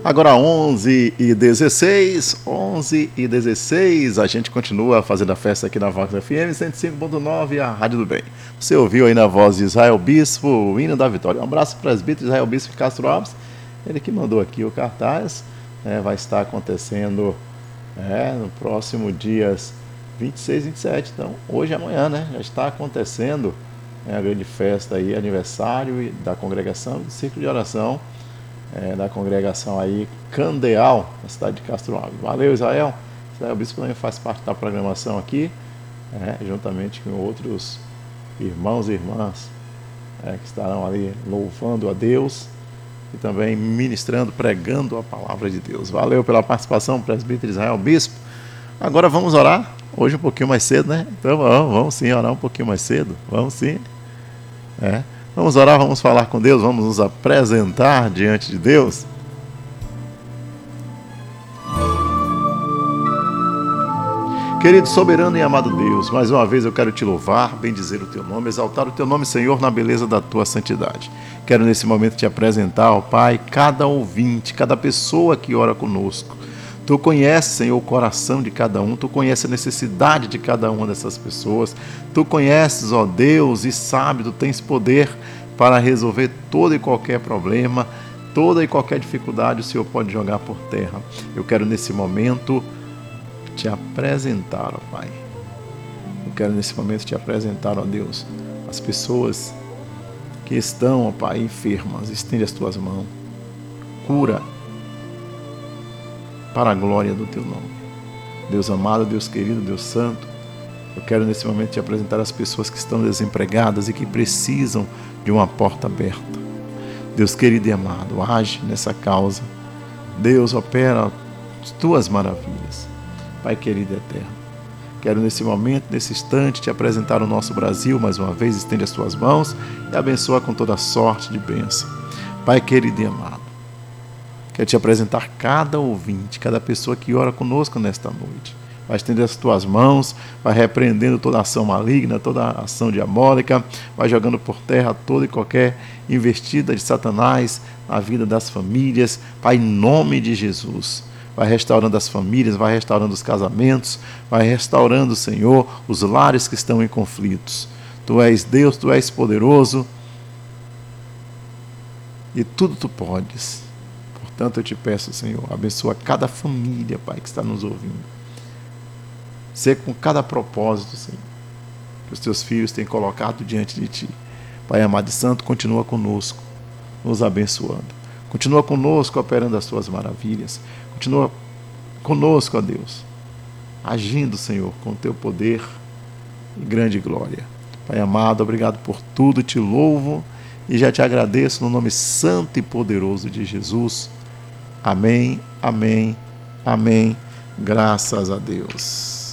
Agora 11h16, 11h16, a gente continua fazendo a festa aqui na Vox FM 105.9, a Rádio do Bem. Você ouviu aí na voz de Israel Bispo, o hino da vitória. Um abraço para o presbítero Israel Bispo de Castro Alves, ele que mandou aqui o cartaz. Vai estar acontecendo no próximo dias 26 e 27, então hoje e amanhã, já está acontecendo a grande festa aí, aniversário da congregação do Círculo de Oração, da congregação aí Candeal, na cidade de Castro Alves. Valeu, Israel. Israel Bispo também faz parte da programação aqui, juntamente com outros irmãos e irmãs que estarão ali louvando a Deus e também ministrando, pregando a palavra de Deus. Valeu pela participação, presbítero Israel Bispo. Agora vamos orar, hoje um pouquinho mais cedo, Então vamos sim orar um pouquinho mais cedo, vamos sim. Vamos orar, vamos falar com Deus, vamos nos apresentar diante de Deus. Querido, soberano e amado Deus, mais uma vez eu quero te louvar, bendizer o teu nome, exaltar o teu nome, Senhor, na beleza da tua santidade. Quero nesse momento te apresentar, ó Pai, cada ouvinte, cada pessoa que ora conosco. Tu conheces, Senhor, o coração de cada um, Tu conheces a necessidade de cada uma dessas pessoas, Tu conheces, ó Deus, e sabe, Tu tens poder para resolver todo e qualquer problema, toda e qualquer dificuldade o Senhor pode jogar por terra. Eu quero nesse momento te apresentar, ó Pai. Eu quero nesse momento te apresentar, ó Deus, as pessoas que estão, ó Pai, enfermas. Estende as tuas mãos, cura para a glória do teu nome. Deus amado, Deus querido, Deus santo, eu quero nesse momento te apresentar as pessoas que estão desempregadas e que precisam de uma porta aberta. Deus querido e amado, age nessa causa. Deus, opera as tuas maravilhas. Pai querido e eterno, quero nesse momento, nesse instante, te apresentar o nosso Brasil. Mais uma vez, estende as tuas mãos e abençoa com toda sorte de bênção. Pai querido e amado, quero te apresentar cada ouvinte, cada pessoa que ora conosco nesta noite. Vai estender as tuas mãos, vai repreendendo toda ação maligna, toda ação diabólica, vai jogando por terra toda e qualquer investida de Satanás na vida das famílias. Pai, em nome de Jesus, vai restaurando as famílias, vai restaurando os casamentos, vai restaurando, Senhor, os lares que estão em conflitos. Tu és Deus, Tu és poderoso e tudo Tu podes. Portanto, eu te peço, Senhor, abençoa cada família, Pai, que está nos ouvindo. Ser com cada propósito, Senhor, que os Teus filhos têm colocado diante de Ti. Pai amado e santo, continua conosco, nos abençoando. Continua conosco, operando as Tuas maravilhas. Continua conosco, ó Deus, agindo, Senhor, com o Teu poder e grande glória. Pai amado, obrigado por tudo, te louvo e já te agradeço no nome santo e poderoso de Jesus. Amém, amém, amém. Graças a Deus.